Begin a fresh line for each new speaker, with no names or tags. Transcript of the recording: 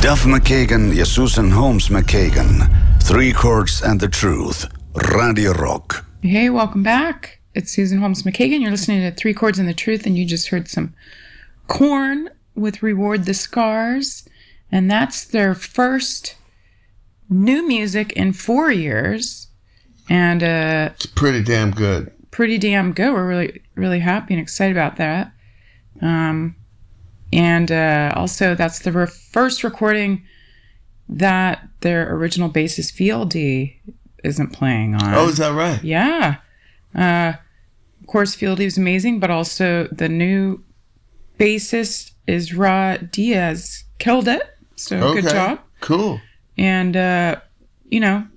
Duff McKagan ja Susan Holmes McKagan. Three Chords and the Truth. Radio Rock.
Hey, welcome back. It's Susan Holmes McKagan. You're listening to Three Chords and the Truth, and you just heard some Korn with Reward the Scars. And that's their first new music in 4 years. And
it's pretty damn good.
Pretty damn good. We're really, really happy and excited about that. And also, that's the first recording that their original bassist Fieldy isn't playing on.
Oh, is that right?
Yeah. Of course, Fieldy was amazing, but also the new bassist Isra Diaz killed it. So good job.
Cool.
And,